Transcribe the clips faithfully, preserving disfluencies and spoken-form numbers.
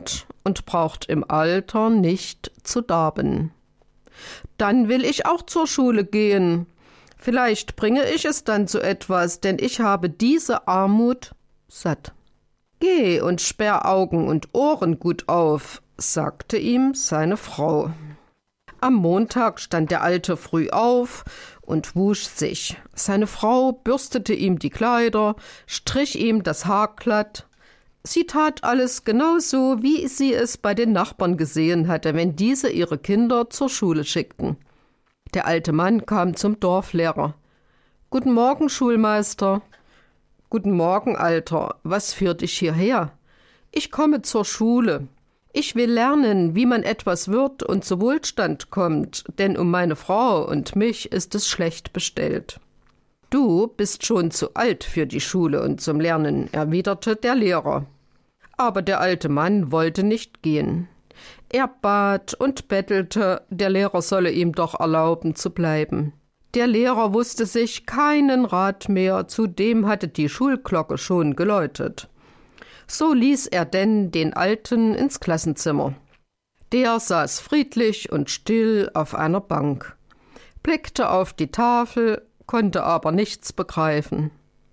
lernt und braucht im Alter nicht zu darben. Dann will ich auch zur Schule gehen. Vielleicht bringe ich es dann zu etwas, denn ich habe diese Armut satt. Geh und sperr Augen und Ohren gut auf, sagte ihm seine Frau. Am Montag stand der Alte früh auf und wusch sich. Seine Frau bürstete ihm die Kleider, strich ihm das Haar glatt. Sie tat alles genauso, wie sie es bei den Nachbarn gesehen hatte, wenn diese ihre Kinder zur Schule schickten. Der alte Mann kam zum Dorflehrer. »Guten Morgen, Schulmeister.« »Guten Morgen, Alter. Was führt dich hierher?« »Ich komme zur Schule. Ich will lernen, wie man etwas wird und zu Wohlstand kommt, denn um meine Frau und mich ist es schlecht bestellt.« »Du bist schon zu alt für die Schule und zum Lernen«, erwiderte der Lehrer. Aber der alte Mann wollte nicht gehen. Er bat und bettelte, der Lehrer solle ihm doch erlauben zu bleiben. Der Lehrer wusste sich keinen Rat mehr, zudem hatte die Schulglocke schon geläutet. So ließ er denn den Alten ins Klassenzimmer. Der saß friedlich und still auf einer Bank, blickte auf die Tafel, konnte aber nichts begreifen.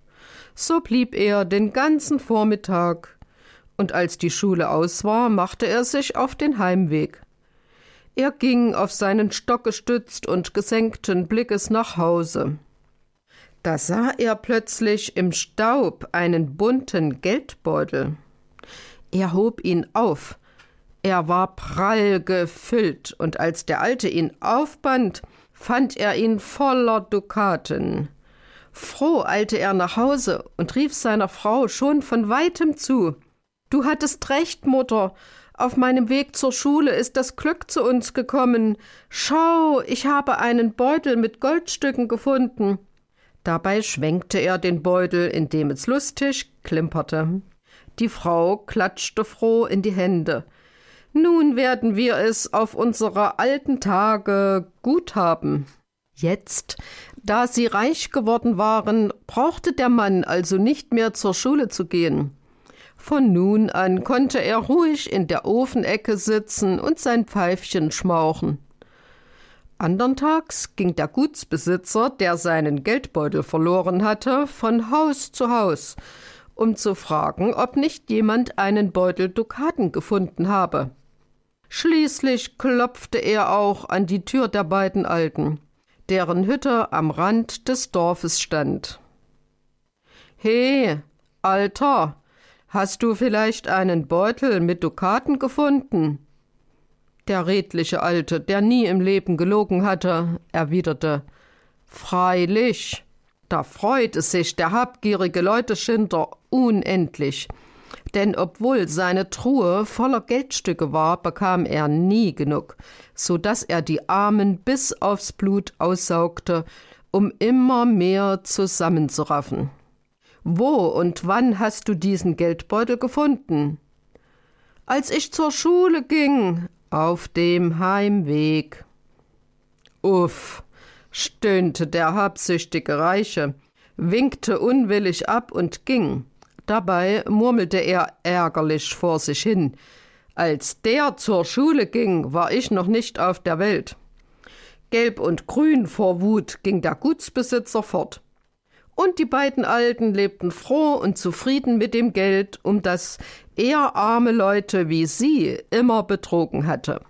So blieb er den ganzen Vormittag, und als die Schule aus war, machte er sich auf den Heimweg. Er ging auf seinen Stock gestützt und gesenkten Blickes nach Hause. Da sah er plötzlich im Staub einen bunten Geldbeutel. Er hob ihn auf. Er war prall gefüllt, und als der Alte ihn aufband, fand er ihn voller Dukaten. Froh eilte er nach Hause und rief seiner Frau schon von weitem zu: »Du hattest recht, Mutter. Auf meinem Weg zur Schule ist das Glück zu uns gekommen. Schau, ich habe einen Beutel mit Goldstücken gefunden.« Dabei schwenkte er den Beutel, in dem es lustig klimperte. Die Frau klatschte froh in die Hände. »Nun werden wir es auf unsere alten Tage gut haben.« Jetzt, da sie reich geworden waren, brauchte der Mann also nicht mehr zur Schule zu gehen. Von nun an konnte er ruhig in der Ofenecke sitzen und sein Pfeifchen schmauchen. Andern Tags ging der Gutsbesitzer, der seinen Geldbeutel verloren hatte, von Haus zu Haus, um zu fragen, ob nicht jemand einen Beutel Dukaten gefunden habe. Schließlich klopfte er auch an die Tür der beiden Alten, deren Hütte am Rand des Dorfes stand. »He, Alter, hast du vielleicht einen Beutel mit Dukaten gefunden?« Der redliche Alte, der nie im Leben gelogen hatte, erwiderte: »Freilich.« Da freute sich der habgierige Leuteschinder unendlich, denn obwohl seine Truhe voller Geldstücke war, bekam er nie genug, so daß er die Armen bis aufs Blut aussaugte, um immer mehr zusammenzuraffen. »Wo und wann hast du diesen Geldbeutel gefunden?« »Als ich zur Schule ging, auf dem Heimweg.« »Uff«, stöhnte der habsüchtige Reiche, winkte unwillig ab und ging. Dabei murmelte er ärgerlich vor sich hin: »Als der zur Schule ging, war ich noch nicht auf der Welt.« Gelb und grün vor Wut ging der Gutsbesitzer fort. Und die beiden Alten lebten froh und zufrieden mit dem Geld, um das er arme Leute wie sie immer betrogen hatte.